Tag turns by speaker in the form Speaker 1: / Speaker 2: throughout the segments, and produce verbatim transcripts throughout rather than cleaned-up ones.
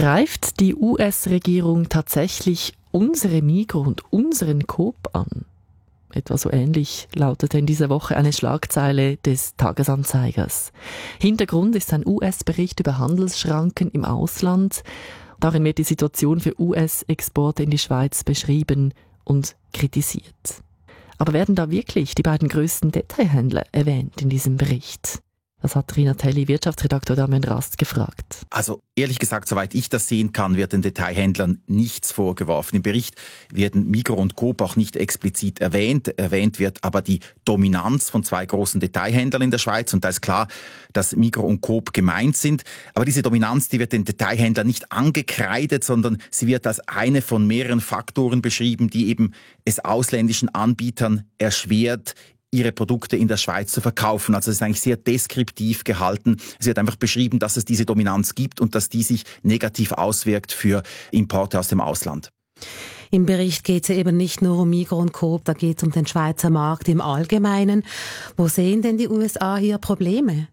Speaker 1: Greift die U S-Regierung tatsächlich unsere Migros und unseren Coop an? Etwa so ähnlich lautete in dieser Woche eine Schlagzeile des Tagesanzeigers. Hintergrund ist ein U S-Bericht über Handelsschranken im Ausland. Darin wird die Situation für U S-Exporte in die Schweiz beschrieben und kritisiert. Aber werden da wirklich die beiden grössten Detailhändler erwähnt in diesem Bericht? Das hat Rina Telli, Wirtschaftsredakteur Damian Rast, gefragt.
Speaker 2: Also ehrlich gesagt, soweit ich das sehen kann, wird den Detailhändlern nichts vorgeworfen. Im Bericht werden Migros und Coop auch nicht explizit erwähnt. Erwähnt wird aber die Dominanz von zwei großen Detailhändlern in der Schweiz. Und da ist klar, dass Migros und Coop gemeint sind. Aber diese Dominanz, die wird den Detailhändlern nicht angekreidet, sondern sie wird als eine von mehreren Faktoren beschrieben, die eben es ausländischen Anbietern erschwert, ihre Produkte in der Schweiz zu verkaufen. Also es ist eigentlich sehr deskriptiv gehalten. Es wird einfach beschrieben, dass es diese Dominanz gibt und dass die sich negativ auswirkt für Importe aus dem Ausland.
Speaker 3: Im Bericht geht es ja eben nicht nur um Migros und Coop, da geht es um den Schweizer Markt im Allgemeinen. Wo sehen denn die U S A hier Probleme?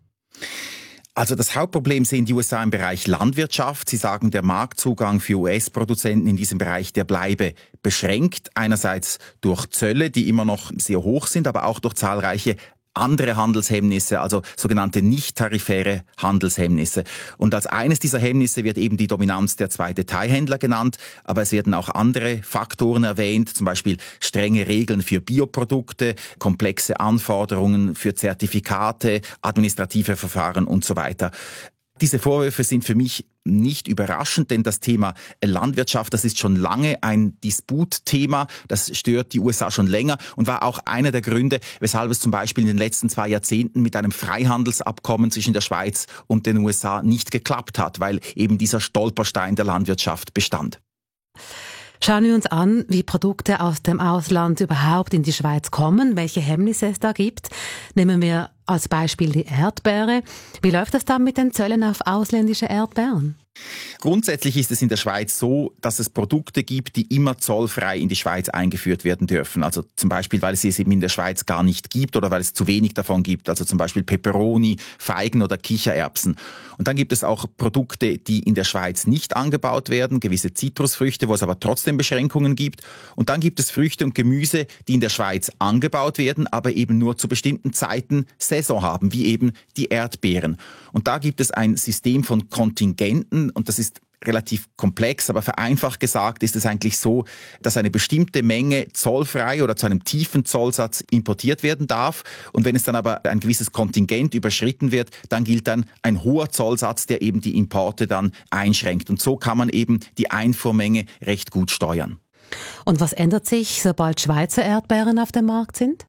Speaker 2: Also das Hauptproblem sehen die U S A im Bereich Landwirtschaft. Sie sagen, der Marktzugang für U S-Produzenten in diesem Bereich, der bleibe beschränkt. Einerseits durch Zölle, die immer noch sehr hoch sind, aber auch durch zahlreiche andere Handelshemmnisse, also sogenannte nicht-tarifäre Handelshemmnisse. Und als eines dieser Hemmnisse wird eben die Dominanz der zwei Detailhändler genannt, aber es werden auch andere Faktoren erwähnt, zum Beispiel strenge Regeln für Bioprodukte, komplexe Anforderungen für Zertifikate, administrative Verfahren und so weiter. Diese Vorwürfe sind für mich nicht überraschend, denn das Thema Landwirtschaft, das ist schon lange ein Disputthema. Das stört die U S A schon länger und war auch einer der Gründe, weshalb es zum Beispiel in den letzten zwei Jahrzehnten mit einem Freihandelsabkommen zwischen der Schweiz und den U S A nicht geklappt hat, weil eben dieser Stolperstein der Landwirtschaft bestand.
Speaker 3: Schauen wir uns an, wie Produkte aus dem Ausland überhaupt in die Schweiz kommen, welche Hemmnisse es da gibt. Nehmen wir als Beispiel die Erdbeere. Wie läuft das dann mit den Zöllen auf ausländische Erdbeeren?
Speaker 2: Grundsätzlich ist es in der Schweiz so, dass es Produkte gibt, die immer zollfrei in die Schweiz eingeführt werden dürfen. Also zum Beispiel, weil es es eben in der Schweiz gar nicht gibt oder weil es zu wenig davon gibt. Also zum Beispiel Peperoni, Feigen oder Kichererbsen. Und dann gibt es auch Produkte, die in der Schweiz nicht angebaut werden, gewisse Zitrusfrüchte, wo es aber trotzdem Beschränkungen gibt. Und dann gibt es Früchte und Gemüse, die in der Schweiz angebaut werden, aber eben nur zu bestimmten Zeiten Saison haben, wie eben die Erdbeeren. Und da gibt es ein System von Kontingenten und das ist relativ komplex, aber vereinfacht gesagt ist es eigentlich so, dass eine bestimmte Menge zollfrei oder zu einem tiefen Zollsatz importiert werden darf. Und wenn es dann aber ein gewisses Kontingent überschritten wird, dann gilt dann ein hoher Zollsatz, der eben die Importe dann einschränkt. Und so kann man eben die Einfuhrmenge recht gut steuern.
Speaker 3: Und was ändert sich, sobald Schweizer Erdbeeren auf dem Markt sind?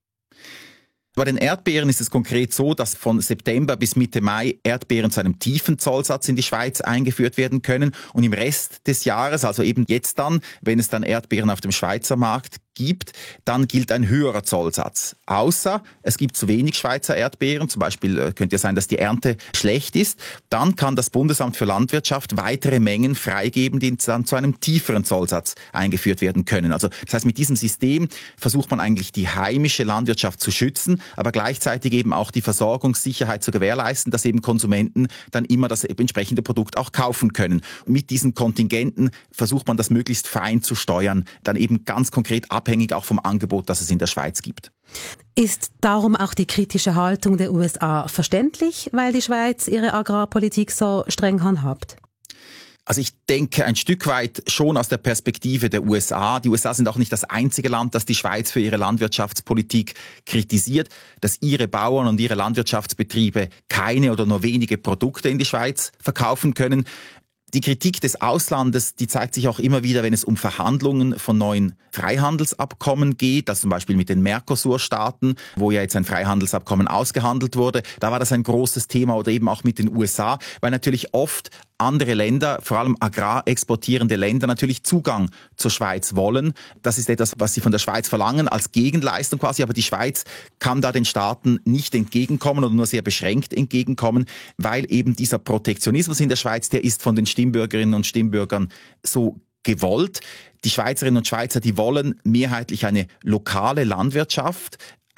Speaker 2: Bei den Erdbeeren ist es konkret so, dass von September bis Mitte Mai Erdbeeren zu einem tiefen Zollsatz in die Schweiz eingeführt werden können und im Rest des Jahres, also eben jetzt dann, wenn es dann Erdbeeren auf dem Schweizer Markt gibt, dann gilt ein höherer Zollsatz. Außer es gibt zu wenig Schweizer Erdbeeren, zum Beispiel könnte ja sein, dass die Ernte schlecht ist, dann kann das Bundesamt für Landwirtschaft weitere Mengen freigeben, die dann zu einem tieferen Zollsatz eingeführt werden können. Also das heißt, mit diesem System versucht man eigentlich die heimische Landwirtschaft zu schützen, aber gleichzeitig eben auch die Versorgungssicherheit zu gewährleisten, dass eben Konsumenten dann immer das entsprechende Produkt auch kaufen können. Und mit diesen Kontingenten versucht man das möglichst fein zu steuern, dann eben ganz konkret abhängig auch vom Angebot, das es in der Schweiz gibt.
Speaker 3: Ist darum auch die kritische Haltung der U S A verständlich, weil die Schweiz ihre Agrarpolitik so streng handhabt?
Speaker 2: Also ich denke ein Stück weit schon aus der Perspektive der U S A. Die U S A sind auch nicht das einzige Land, das die Schweiz für ihre Landwirtschaftspolitik kritisiert, dass ihre Bauern und ihre Landwirtschaftsbetriebe keine oder nur wenige Produkte in die Schweiz verkaufen können. Die Kritik des Auslandes, die zeigt sich auch immer wieder, wenn es um Verhandlungen von neuen Freihandelsabkommen geht, das zum Beispiel mit den Mercosur-Staaten, wo ja jetzt ein Freihandelsabkommen ausgehandelt wurde. Da war das ein großes Thema oder eben auch mit den U S A, weil natürlich oft andere Länder, vor allem agrarexportierende Länder, natürlich Zugang zur Schweiz wollen. Das ist etwas, was sie von der Schweiz verlangen, als Gegenleistung quasi. Aber die Schweiz kann da den Staaten nicht entgegenkommen oder nur sehr beschränkt entgegenkommen, weil eben dieser Protektionismus in der Schweiz, der ist von den Stimmbürgerinnen und Stimmbürgern so gewollt. Die Schweizerinnen und Schweizer, die wollen mehrheitlich eine lokale Landwirtschaft,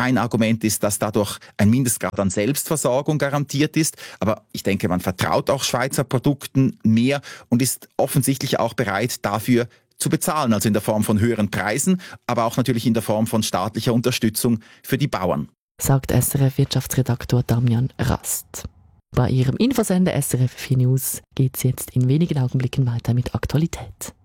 Speaker 2: Ein Argument ist, dass dadurch ein Mindestgrad an Selbstversorgung garantiert ist. Aber ich denke, man vertraut auch Schweizer Produkten mehr und ist offensichtlich auch bereit, dafür zu bezahlen. Also in der Form von höheren Preisen, aber auch natürlich in der Form von staatlicher Unterstützung für die Bauern.
Speaker 1: Sagt S R F-Wirtschaftsredaktor Damian Rast. Bei Ihrem Infosender S R F vier News geht es jetzt in wenigen Augenblicken weiter mit Aktualität.